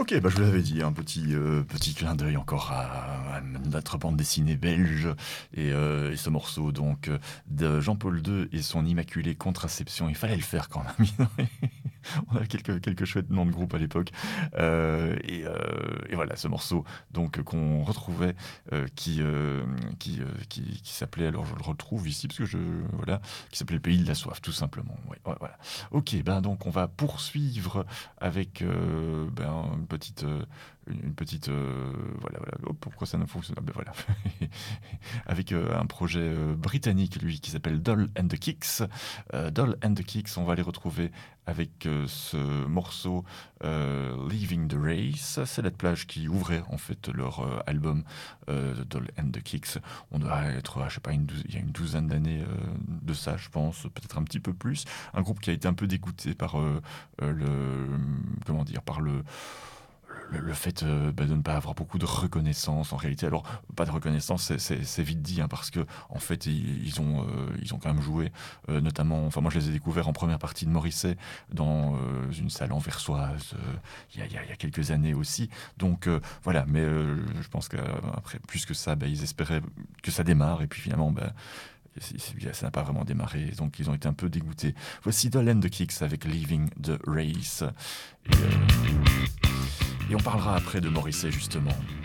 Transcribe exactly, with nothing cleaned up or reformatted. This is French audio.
Ok, bah je vous l'avais dit, un petit, euh, petit clin d'œil encore à, à notre bande dessinée belge et, euh, et ce morceau donc de Jean-Paul deux et son Immaculée Contraception. Il fallait le faire quand même. On a quelques, quelques chouettes noms de groupe à l'époque. Euh, et, euh, et voilà, ce morceau donc qu'on retrouvait, euh, qui, euh, qui, euh, qui, qui s'appelait, alors je le retrouve ici parce que je voilà, qui s'appelait Le Pays de la Soif, tout simplement. Ouais, ouais, voilà. Ok, ben donc on va poursuivre avec euh, ben, une petite, euh, une, une petite, euh, voilà, voilà. Oh, pourquoi ça ne fonctionne pas? Ben voilà, avec euh, un projet euh, britannique lui qui s'appelle Doll and the Kicks. Euh, Doll and the Kicks, on va les retrouver avec euh, ce morceau euh, Leaving the Race. C'est la plage qui ouvrait en fait leur euh, album euh, Doll and the Kicks. On doit être, je sais pas, une douzaine, il y a une douzaine d'années euh, de ça, je pense, peut-être un petit peu plus. Un groupe qui a été un peu dégoûté par euh, euh, le, comment dire, par le le, le fait euh, bah, de ne pas avoir beaucoup de reconnaissance en réalité. Alors pas de reconnaissance, c'est, c'est, c'est vite dit, hein, parce que en fait ils, ils ont euh, ils ont quand même joué, euh, notamment. Enfin moi je les ai découverts en première partie de Morrissey dans euh, une salle anversoise euh, il y, a, il y a, il y a quelques années aussi. Donc euh, voilà, mais euh, je pense qu'après plus que ça, bah, ils espéraient que ça démarre et puis finalement bah, ça n'a pas vraiment démarré, donc ils ont été un peu dégoûtés. Voici Doll and the Kicks avec Leaving the Race. Et, euh, et on parlera après de Morrissey, justement.